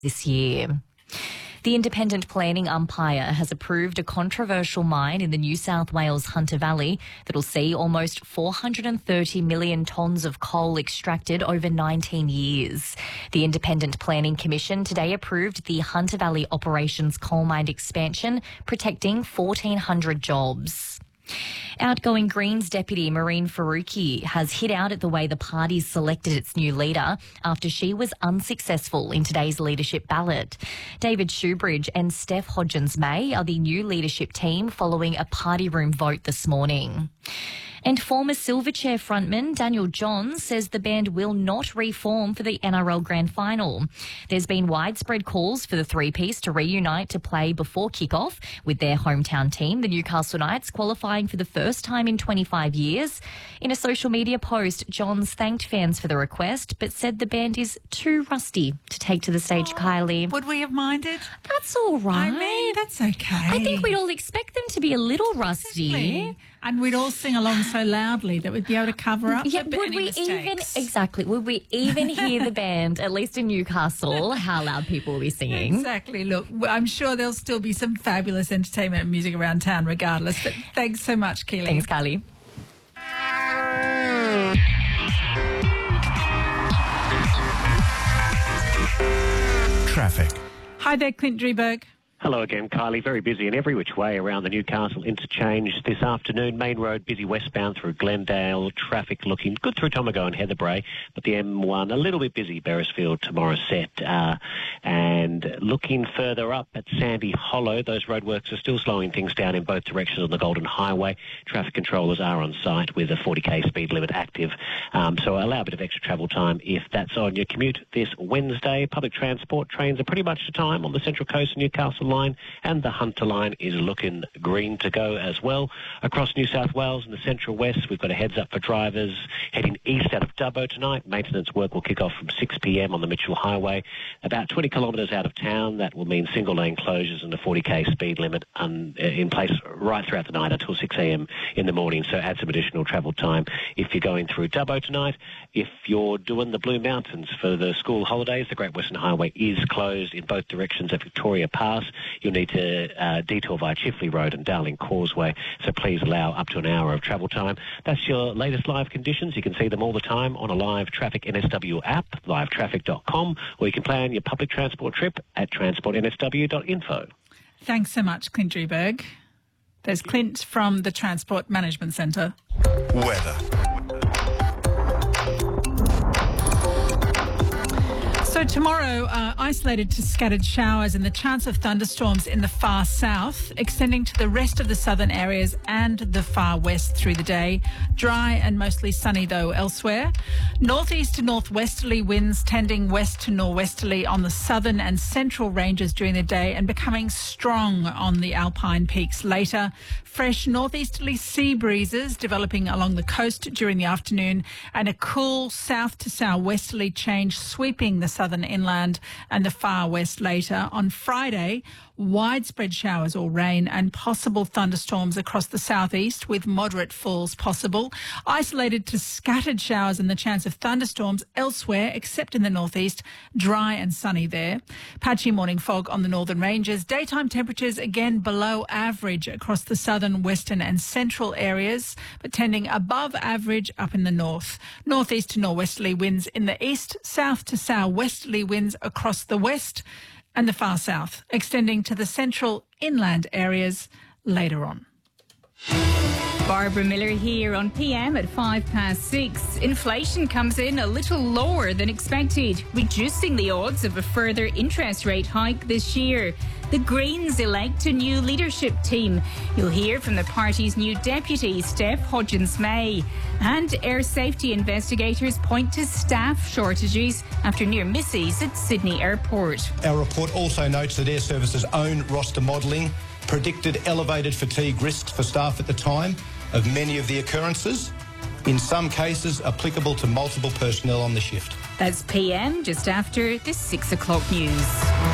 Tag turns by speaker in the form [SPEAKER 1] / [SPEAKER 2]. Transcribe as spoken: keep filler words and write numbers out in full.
[SPEAKER 1] this year. The independent planning umpire has approved a controversial mine in the New South Wales Hunter Valley that will see almost four hundred thirty million tonnes of coal extracted over nineteen years. The Independent Planning Commission today approved the Hunter Valley Operations coal mine expansion, protecting fourteen hundred jobs. Outgoing Greens deputy Mehreen Faruqi has hit out at the way the party selected its new leader after she was unsuccessful in today's leadership ballot. David Shoebridge and Steph Hodgins-May are the new leadership team following a party room vote this morning. And former Silverchair frontman Daniel Johns says the band will not reform for the N R L Grand Final. There's been widespread calls for the three-piece to reunite to play before kick-off with their hometown team, the Newcastle Knights, qualifying for the first time in twenty-five years. In a social media post, Johns thanked fans for the request but said the band is too rusty to take to the stage. Oh, Kylie.
[SPEAKER 2] Would we have minded?
[SPEAKER 1] That's all right.
[SPEAKER 2] I mean, that's okay.
[SPEAKER 1] I think we'd all expect them to be a little rusty.
[SPEAKER 2] Exactly. And we'd all sing along so loudly that we'd be able to cover up
[SPEAKER 1] yeah,
[SPEAKER 2] the
[SPEAKER 1] would we
[SPEAKER 2] mistakes.
[SPEAKER 1] even exactly would we even hear the band, at least in Newcastle, how loud people will be singing?
[SPEAKER 2] Exactly. Look, I'm sure there'll still be some fabulous entertainment and music around town regardless. But thanks so much, Keely.
[SPEAKER 1] Thanks, Kylie.
[SPEAKER 3] Traffic.
[SPEAKER 2] Hi there, Clint Drieberg.
[SPEAKER 4] Hello again, Kylie. Very busy in every which way around the Newcastle interchange this afternoon. Main road busy westbound through Glendale. Traffic looking good through Tomago and Heatherbrae, but the M one a little bit busy, Beresfield to Morisset. Uh, and looking further up at Sandy Hollow, those roadworks are still slowing things down in both directions on the Golden Highway. Traffic controllers are on site with a forty k speed limit active, um, so allow a bit of extra travel time if that's on your commute this Wednesday. Public transport trains are pretty much to time on the Central Coast and Newcastle line, and the Hunter line is looking green to go as well. Across New South Wales and the Central West, we've got a heads up for drivers heading east out of Dubbo tonight. Maintenance work will kick off from six p m on the Mitchell Highway. About twenty kilometres out of town, that will mean single lane closures and a forty k speed limit un, uh, in place right throughout the night until six a m in the morning, so add some additional travel time if you're going through Dubbo tonight. If you're doing the Blue Mountains for the school holidays, the Great Western Highway is closed in both directions at Victoria Pass. You'll need to uh, detour via Chifley Road and Darling Causeway, so please allow up to an hour of travel time. That's your latest live conditions. You can see them all the time on a Live Traffic N S W app, live traffic dot com, or you can plan your public transport trip at transport n s w dot info.
[SPEAKER 2] Thanks so much, Clint Drieberg. There's Clint from the Transport Management Centre.
[SPEAKER 3] Weather.
[SPEAKER 2] So tomorrow, uh, isolated to scattered showers and the chance of thunderstorms in the far south, extending to the rest of the southern areas and the far west through the day. Dry and mostly sunny, though, elsewhere. Northeast to northwesterly winds tending west to norwesterly on the southern and central ranges during the day and becoming strong on the alpine peaks later. Fresh northeasterly sea breezes developing along the coast during the afternoon, and a cool south to southwesterly change sweeping the southern inland and the far west later. On Friday, widespread showers or rain and possible thunderstorms across the southeast with moderate falls possible. Isolated to scattered showers and the chance of thunderstorms elsewhere except in the northeast. Dry and sunny there. Patchy morning fog on the northern ranges. Daytime temperatures again below average across the southern, western and central areas, but tending above average up in the north. Northeast to norwesterly winds in the east, south to southwesterly winds across the west and the far south, extending to the central inland areas later on.
[SPEAKER 5] Barbara Miller here on P M at five past six. Inflation comes in a little lower than expected, reducing the odds of a further interest rate hike this year. The Greens elect a new leadership team. You'll hear from the party's new deputy, Steph Hodgins-May. And air safety investigators point to staff shortages after near misses at Sydney Airport.
[SPEAKER 6] Our report also notes that Air Services' own roster modelling predicted elevated fatigue risks for staff at the time of many of the occurrences, in some cases applicable to multiple personnel on the shift.
[SPEAKER 5] That's P M just after the six o'clock news.